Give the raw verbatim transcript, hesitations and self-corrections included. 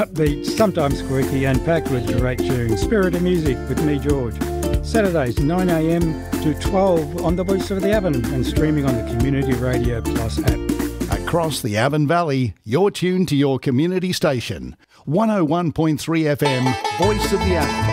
upbeat, sometimes quirky and packed with great tunes. Spirit of Music with me, George. Saturdays nine a m to twelve on the Voice of the Avon and streaming on the Community Radio Plus app. Across the Avon Valley, you're tuned to your community station. one oh one point three F M, Voice of the Avon.